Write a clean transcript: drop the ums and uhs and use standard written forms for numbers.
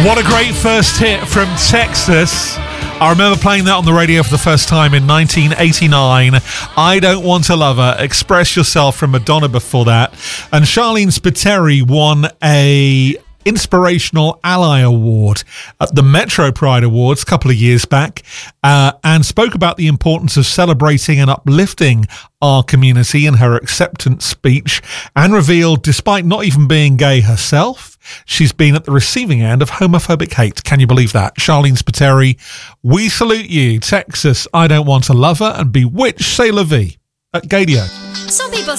What a great first hit from Texas. I remember playing that on the radio for the first time in 1989. I Don't Want a Lover, Express Yourself from Madonna before that. And Charlene Spiteri won a Inspirational Ally Award at the Metro Pride Awards a couple of years back, and spoke about the importance of celebrating and uplifting our community in her acceptance speech, and revealed, despite not even being gay herself, she's been at the receiving end of homophobic hate. Can you believe that? Charlene Spiteri, we salute you. Texas, I Don't Want a Lover, and Bewitched, C'est La Vie at Gadio. Some people